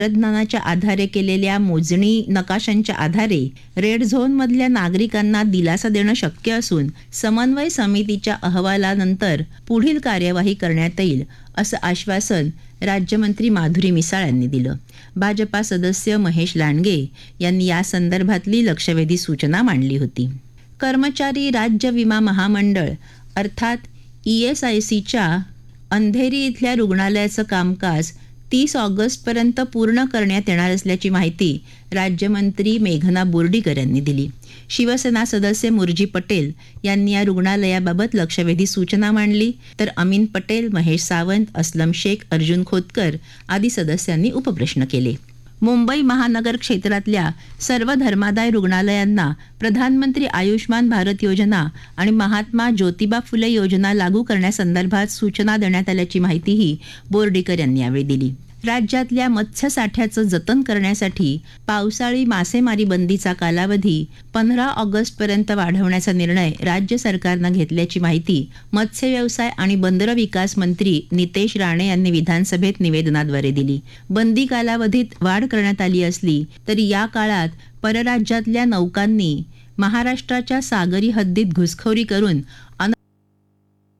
तंत्रज्ञानाच्या आधारे केलेल्या मोजणी नकाशांच्या आधारे रेड झोनमधल्या नागरिकांना दिलासा देणं शक्य असून समन्वय समितीच्या अहवालानंतर पुढील कार्यवाही करण्यात येईल असं आश्वासन राज्यमंत्री माधुरी मिसाळ यांनी दिलं. भाजपा सदस्य महेश लांडगे यांनी या संदर्भातली लक्षवेधी सूचना मांडली होती. कर्मचारी राज्य विमा महामंडळ अर्थात ESICच्या अंधेरी इथल्या रुग्णालयाचं कामकाज 30 ऑगस्टपर्यंत पूर्ण करण्यात येणार असल्याची माहिती राज्यमंत्री मेघना बोर्डीकर यांनी दिली. शिवसेना सदस्य मुरजी पटेल यांनी या रुग्णालयाबाबत लक्षवेधी सूचना मांडली, तर अमीन पटेल, महेश सावंत, अस्लम शेख, अर्जुन खोतकर आदी सदस्यांनी उपप्रश्न केले. मुंबई महानगर क्षेत्रातल्या सर्व धर्मादाय रुग्णालयांना प्रधानमंत्री आयुष्मान भारत योजना आणि महात्मा ज्योतिबा फुले योजना लागू करण्यासंदर्भात सूचना देण्यात आल्याची माहितीही बोर्डीकर यांनी यावेळी दिली. राज्यातल्या मत्स्यसाठ्याचं जतन करण्यासाठी पावसाळी मासेमारी बंदीचा कालावधी 15 ऑगस्टपर्यंत वाढवण्याचा निर्णय राज्य सरकारनं घेतल्याची माहिती मत्स्य व्यवसाय आणि बंदर विकास मंत्री नितेश राणे यांनी विधानसभेत निवेदनाद्वारे दिली. बंदी कालावधीत वाढ करण्यात आली असली तरी या काळात परराज्यातल्या नौकांनी महाराष्ट्राच्या सागरी हद्दीत घुसखोरी करून